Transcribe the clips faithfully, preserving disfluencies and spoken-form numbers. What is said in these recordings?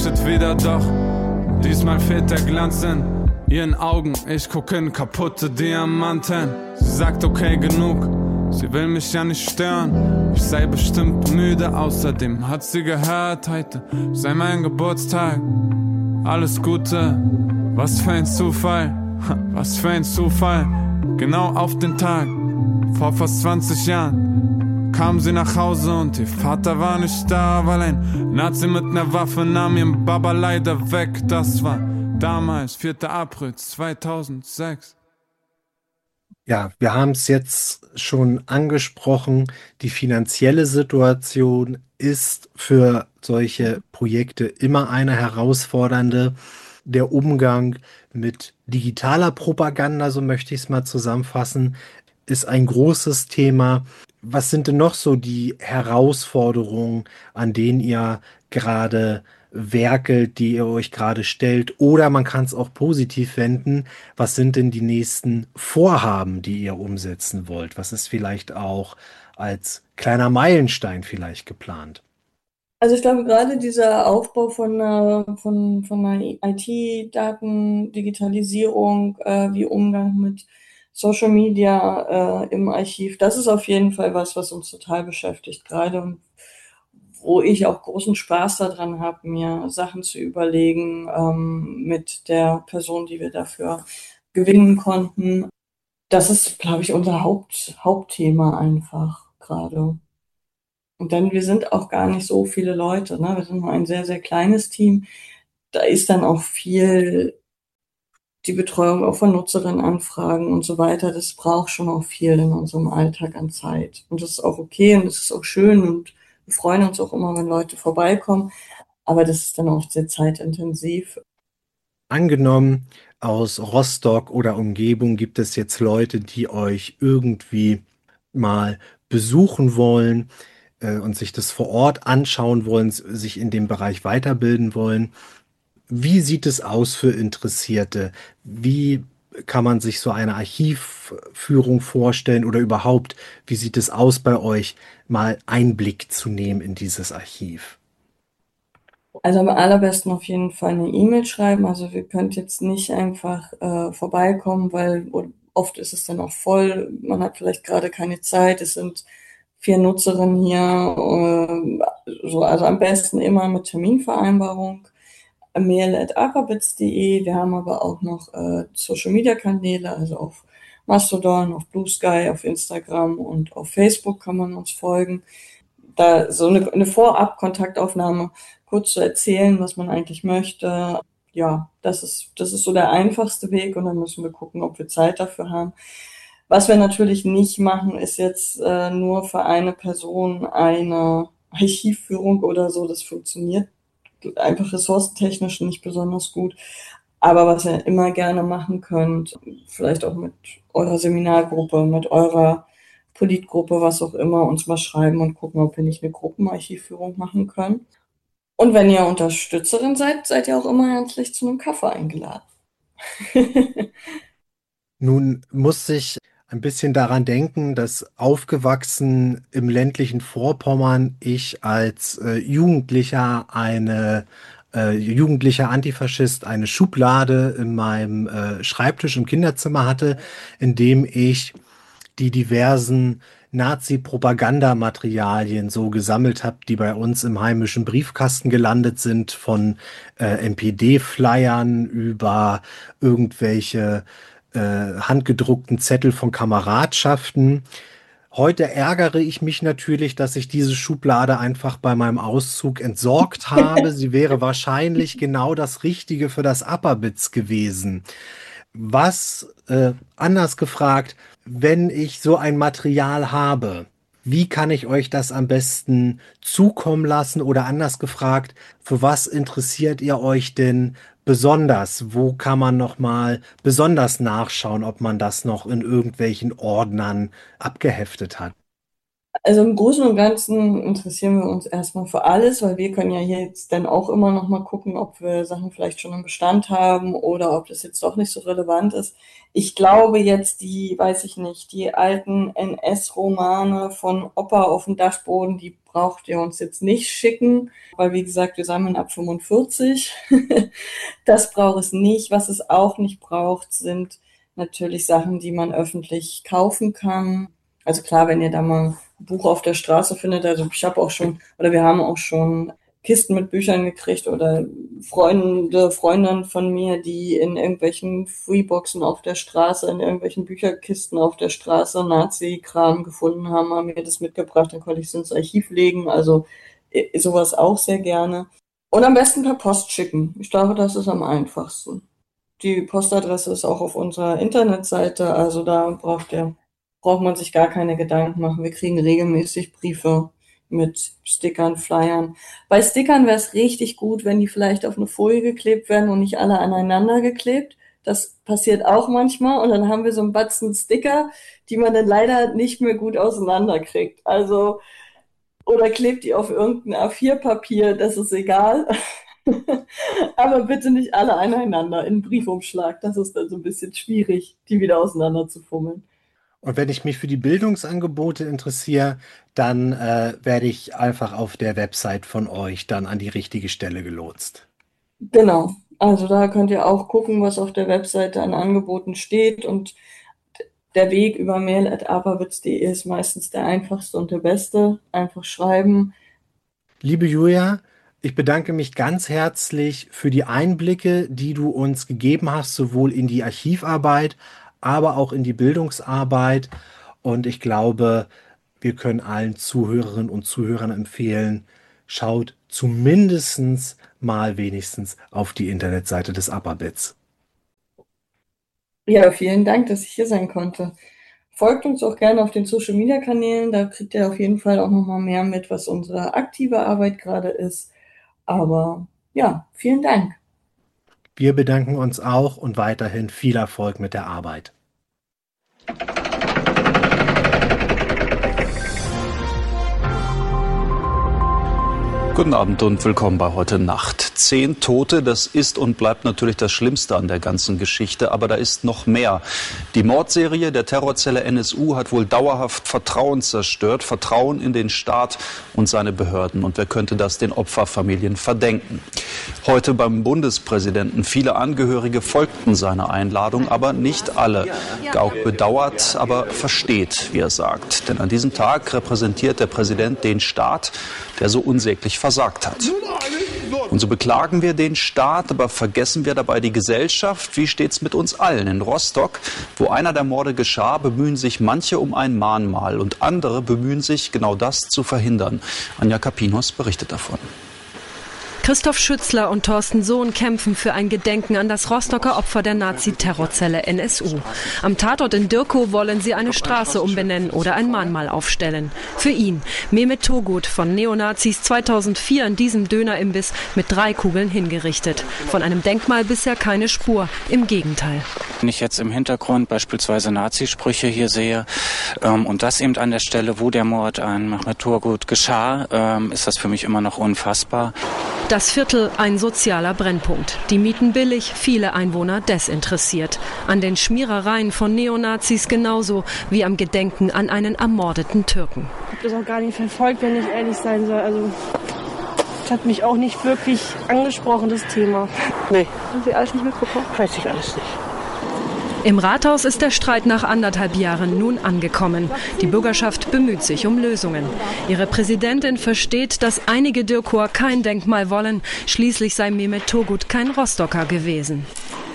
leuchtet wieder, doch diesmal fehlt der Glanz in ihren Augen. Ich guck in kaputte Diamanten. Sie sagt okay, genug, sie will mich ja nicht stören. Ich sei bestimmt müde, außerdem hat sie gehört, heute sei mein Geburtstag. Alles Gute, was für ein Zufall, was für ein Zufall. Genau auf den Tag, vor fast zwanzig Jahren, kam sie nach Hause und ihr Vater war nicht da, weil ein Nazi mit ner Waffe nahm ihren Baba leider weg. Das war damals, vierter April zweitausendsechs. Ja, wir haben es jetzt schon angesprochen. Die finanzielle Situation ist für solche Projekte immer eine herausfordernde. Der Umgang mit digitaler Propaganda, so möchte ich es mal zusammenfassen, ist ein großes Thema. Was sind denn noch so die Herausforderungen, an denen ihr gerade werkelt, die ihr euch gerade stellt? Oder man kann es auch positiv wenden. Was sind denn die nächsten Vorhaben, die ihr umsetzen wollt? Was ist vielleicht auch als kleiner Meilenstein vielleicht geplant? Also ich glaube, gerade dieser Aufbau von einer, von, von einer I T-Daten, Digitalisierung, äh, wie Umgang mit Social Media äh, im Archiv, das ist auf jeden Fall was, was uns total beschäftigt gerade und wo ich auch großen Spaß daran habe, mir Sachen zu überlegen ähm, mit der Person, die wir dafür gewinnen konnten. Das ist, glaube ich, unser Haupt, Hauptthema einfach gerade. Und dann, wir sind auch gar nicht so viele Leute, ne? Wir sind nur ein sehr, sehr kleines Team. Da ist dann auch viel die Betreuung auch von Nutzerinnenanfragen und so weiter. Das braucht schon auch viel in unserem Alltag an Zeit. Und das ist auch okay und das ist auch schön und wir freuen uns auch immer, wenn Leute vorbeikommen. Aber das ist dann auch sehr zeitintensiv. Angenommen, aus Rostock oder Umgebung gibt es jetzt Leute, die euch irgendwie mal besuchen wollen äh, und sich das vor Ort anschauen wollen, s- sich in dem Bereich weiterbilden wollen. Wie sieht es aus für Interessierte? Wie kann man sich so eine Archivführung vorstellen oder überhaupt, wie sieht es aus bei euch, mal Einblick zu nehmen in dieses Archiv? Also am allerbesten auf jeden Fall eine E-Mail schreiben. Also wir könnt jetzt nicht einfach äh, vorbeikommen, weil oft ist es dann auch voll. Man hat vielleicht gerade keine Zeit. Es sind vier Nutzerinnen hier. Äh, so, also am besten immer mit Terminvereinbarung. mail at aquabits punkt de. Wir haben aber auch noch äh, Social Media Kanäle, also auf Mastodon, auf Blue Sky, auf Instagram und auf Facebook kann man uns folgen. Da so eine, eine Vorab-Kontaktaufnahme kurz zu erzählen, was man eigentlich möchte. Ja, das ist, das ist so der einfachste Weg und dann müssen wir gucken, ob wir Zeit dafür haben. Was wir natürlich nicht machen, ist jetzt äh, nur für eine Person eine Archivführung oder so. Das funktioniert einfach ressourcentechnisch nicht besonders gut. Aber was ihr immer gerne machen könnt, vielleicht auch mit eurer Seminargruppe, mit eurer Politgruppe, was auch immer, uns mal schreiben und gucken, ob wir nicht eine Gruppenarchivführung machen können. Und wenn ihr Unterstützerin seid, seid ihr auch immer herzlich zu einem Kaffee eingeladen. Nun muss ich ein bisschen daran denken, dass aufgewachsen im ländlichen Vorpommern ich als äh, Jugendlicher eine äh, jugendlicher Antifaschist eine Schublade in meinem äh, Schreibtisch im Kinderzimmer hatte, in dem ich die diversen Nazi-Propagandamaterialien so gesammelt habe, die bei uns im heimischen Briefkasten gelandet sind, von äh, N P D-Flyern über irgendwelche äh, handgedruckten Zettel von Kameradschaften. Heute ärgere ich mich natürlich, dass ich diese Schublade einfach bei meinem Auszug entsorgt habe. Sie wäre wahrscheinlich genau das Richtige für das Upperbits gewesen. Was, äh, anders gefragt, wenn ich so ein Material habe, wie kann ich euch das am besten zukommen lassen? Oder anders gefragt, für was interessiert ihr euch denn besonders? Wo kann man noch mal besonders nachschauen, ob man das noch in irgendwelchen Ordnern abgeheftet hat? Also im Großen und Ganzen interessieren wir uns erstmal für alles, weil wir können ja hier jetzt dann auch immer noch mal gucken, ob wir Sachen vielleicht schon im Bestand haben oder ob das jetzt doch nicht so relevant ist. Ich glaube jetzt die, weiß ich nicht, die alten N S-Romane von Opa auf dem Dachboden, die braucht ihr uns jetzt nicht schicken, weil wie gesagt, wir sammeln ab fünfundvierzig. Das braucht es nicht. Was es auch nicht braucht, sind natürlich Sachen, die man öffentlich kaufen kann. Also klar, wenn ihr da mal ein Buch auf der Straße findet, also ich habe auch schon, oder wir haben auch schon Kisten mit Büchern gekriegt oder Freunde, Freundinnen von mir, die in irgendwelchen Freeboxen auf der Straße, in irgendwelchen Bücherkisten auf der Straße Nazi-Kram gefunden haben, haben mir das mitgebracht, dann konnte ich es ins Archiv legen, also äh, sowas auch sehr gerne. Und am besten per Post schicken. Ich glaube, das ist am einfachsten. Die Postadresse ist auch auf unserer Internetseite, also da braucht ihr braucht man sich gar keine Gedanken machen. Wir kriegen regelmäßig Briefe mit Stickern, Flyern. Bei Stickern wäre es richtig gut, wenn die vielleicht auf eine Folie geklebt werden und nicht alle aneinander geklebt. Das passiert auch manchmal und dann haben wir so einen Batzen Sticker, die man dann leider nicht mehr gut auseinanderkriegt. Also, oder klebt die auf irgendein A vier Papier, das ist egal. Aber bitte nicht alle aneinander in einen Briefumschlag. Das ist dann so ein bisschen schwierig, die wieder auseinander zu fummeln. Und wenn ich mich für die Bildungsangebote interessiere, dann äh, werde ich einfach auf der Website von euch dann an die richtige Stelle gelotst. Genau, also da könnt ihr auch gucken, was auf der Webseite an Angeboten steht und der Weg über mail at aberwitz punkt de ist meistens der einfachste und der beste. Einfach schreiben. Liebe Julia, ich bedanke mich ganz herzlich für die Einblicke, die du uns gegeben hast, sowohl in die Archivarbeit, aber auch in die Bildungsarbeit. Und ich glaube, wir können allen Zuhörerinnen und Zuhörern empfehlen, schaut zumindest mal wenigstens auf die Internetseite des Aberwitz. Ja, vielen Dank, dass ich hier sein konnte. Folgt uns auch gerne auf den Social-Media-Kanälen, da kriegt ihr auf jeden Fall auch nochmal mehr mit, was unsere aktive Arbeit gerade ist. Aber ja, vielen Dank. Wir bedanken uns auch und weiterhin viel Erfolg mit der Arbeit. Guten Abend und willkommen bei Heute Nacht. Zehn Tote, das ist und bleibt natürlich das Schlimmste an der ganzen Geschichte, aber da ist noch mehr. Die Mordserie der Terrorzelle N S U hat wohl dauerhaft Vertrauen zerstört, Vertrauen in den Staat und seine Behörden. Und wer könnte das den Opferfamilien verdenken? Heute beim Bundespräsidenten. Viele Angehörige folgten seiner Einladung, aber nicht alle. Gauck bedauert, aber versteht, wie er sagt. Denn an diesem Tag repräsentiert der Präsident den Staat, der so unsäglich versagt hat. Und so beklagen wir den Staat, aber vergessen wir dabei die Gesellschaft. Wie steht's mit uns allen? In Rostock, wo einer der Morde geschah, bemühen sich manche um ein Mahnmal und andere bemühen sich, genau das zu verhindern. Anja Kapinos berichtet davon. Christoph Schützler und Thorsten Sohn kämpfen für ein Gedenken an das Rostocker Opfer der Nazi-Terrorzelle N S U. Am Tatort in Dirkow wollen sie eine Straße umbenennen oder ein Mahnmal aufstellen. Für ihn, Mehmet Turgut, von Neonazis zweitausendvier in diesem Dönerimbiss mit drei Kugeln hingerichtet. Von einem Denkmal bisher keine Spur, im Gegenteil. Wenn ich jetzt im Hintergrund beispielsweise Nazisprüche hier sehe ähm, und das eben an der Stelle, wo der Mord an Mehmet Turgut geschah, ähm, ist das für mich immer noch unfassbar. Das Viertel ein sozialer Brennpunkt. Die Mieten billig, viele Einwohner desinteressiert. An den Schmierereien von Neonazis genauso wie am Gedenken an einen ermordeten Türken. Ich habe das auch gar nicht verfolgt, wenn ich ehrlich sein soll. Also, das hat mich auch nicht wirklich angesprochen, das Thema. Nee. Haben Sie alles nicht mitbekommen? Weiß ich alles nicht. Im Rathaus ist der Streit nach anderthalb Jahren nun angekommen. Die Bürgerschaft bemüht sich um Lösungen. Ihre Präsidentin versteht, dass einige Dirkower kein Denkmal wollen. Schließlich sei Mehmet Turgut kein Rostocker gewesen.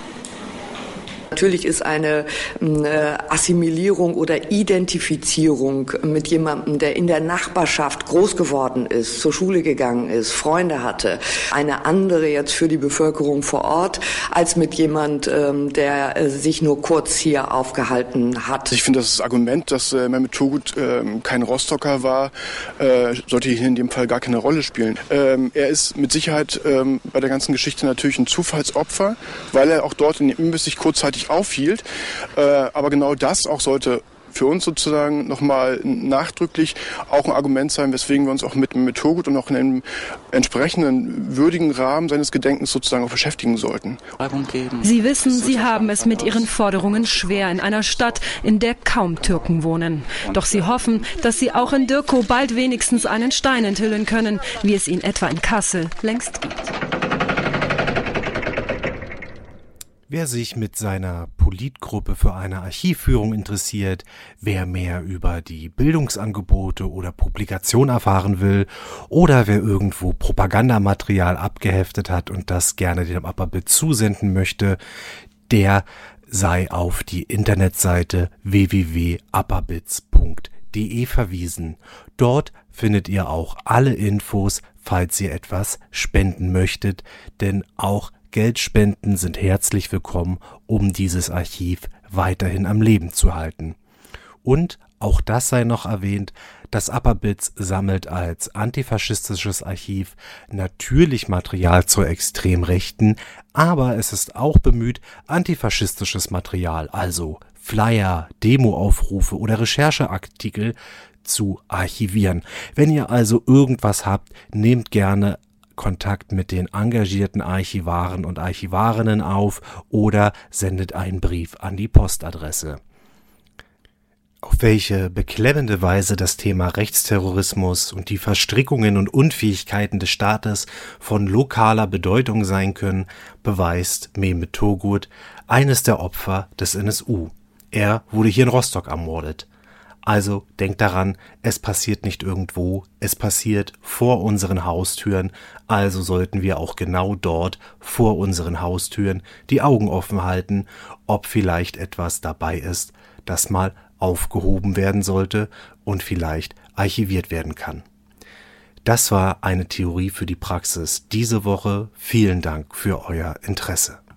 Natürlich ist eine äh, Assimilierung oder Identifizierung mit jemandem, der in der Nachbarschaft groß geworden ist, zur Schule gegangen ist, Freunde hatte, eine andere jetzt für die Bevölkerung vor Ort, als mit jemand, ähm, der äh, sich nur kurz hier aufgehalten hat. Ich finde, das Argument, dass äh, Mehmet Turgut äh, kein Rostocker war, äh, sollte hier in dem Fall gar keine Rolle spielen. Ähm, er ist mit Sicherheit ähm, bei der ganzen Geschichte natürlich ein Zufallsopfer, weil er auch dort in dem Imbiss sich kurzzeitig aufhielt. Äh, aber genau das auch sollte für uns sozusagen nochmal nachdrücklich auch ein Argument sein, weswegen wir uns auch mit, mit Turgut und auch in einem entsprechenden würdigen Rahmen seines Gedenkens sozusagen auch beschäftigen sollten. Sie wissen, Sie haben es mit Ihren Forderungen schwer in einer Stadt, in der kaum Türken wohnen. Doch Sie hoffen, dass Sie auch in Dürkow bald wenigstens einen Stein enthüllen können, wie es ihn etwa in Kassel längst gibt. Wer sich mit seiner Politgruppe für eine Archivführung interessiert, wer mehr über die Bildungsangebote oder Publikation erfahren will oder wer irgendwo Propagandamaterial abgeheftet hat und das gerne dem Upperbit zusenden möchte, der sei auf die Internetseite w w w punkt upperbits punkt d e verwiesen. Dort findet ihr auch alle Infos, falls ihr etwas spenden möchtet, denn auch Geldspenden sind herzlich willkommen, um dieses Archiv weiterhin am Leben zu halten. Und, auch das sei noch erwähnt, das Upperbits sammelt als antifaschistisches Archiv natürlich Material zur Extremrechten, aber es ist auch bemüht, antifaschistisches Material, also Flyer, Demoaufrufe oder Rechercheartikel zu archivieren. Wenn ihr also irgendwas habt, nehmt gerne Kontakt mit den engagierten Archivaren und Archivarinnen auf oder sendet einen Brief an die Postadresse. Auf welche beklemmende Weise das Thema Rechtsterrorismus und die Verstrickungen und Unfähigkeiten des Staates von lokaler Bedeutung sein können, beweist Mehmet Turgut, eines der Opfer des N S U. Er wurde hier in Rostock ermordet. Also denkt daran, es passiert nicht irgendwo, es passiert vor unseren Haustüren, also sollten wir auch genau dort vor unseren Haustüren die Augen offen halten, ob vielleicht etwas dabei ist, das mal aufgehoben werden sollte und vielleicht archiviert werden kann. Das war eine Theorie für die Praxis diese Woche. Vielen Dank für euer Interesse.